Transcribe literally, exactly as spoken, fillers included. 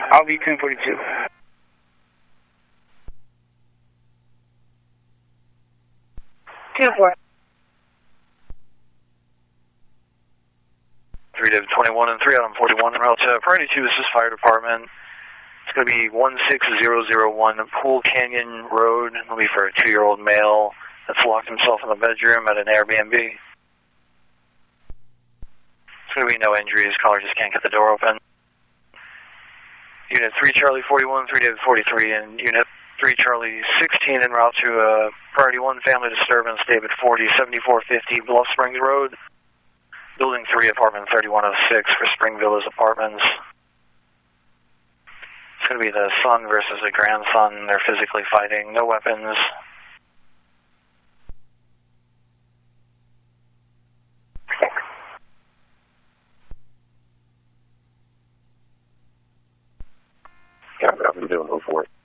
I'll be ten forty-two. Two four. three David twenty-one and three out on forty-one en route to priority two. This is fire department. It's going to be one six zero zero one Pool Canyon Road. It'll be for a two-year-old male that's locked himself in the bedroom at an Airbnb. It's going to be no injuries. Caller just can't get the door open. Unit three Charlie forty-one, three David forty-three, and Unit three Charlie sixteen en route to uh, priority one family disturbance, David forty, seventy-four fifty Bluff Springs Road. Building three, apartment thirty-one oh six for Spring Villas Apartments. It's going to be the son versus the grandson. They're physically fighting, no weapons. Yeah, I'm doing oh four.